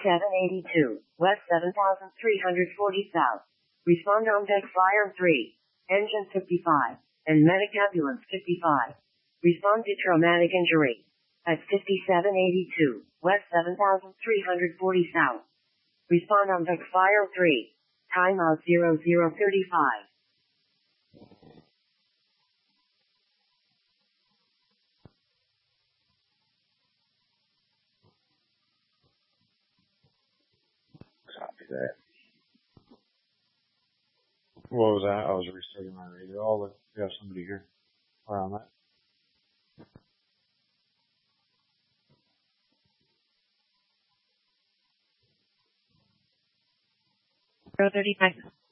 5782, West 7340 South. Respond on deck Fire 3, Engine 55, and Medic Ambulance 55. Respond to traumatic injury at 5782, West 7340 South. Respond on deck Fire 3, timeout 0035. Copy that. What was that? I was restarting my radio. Oh, look, we have somebody here. Around that. 035.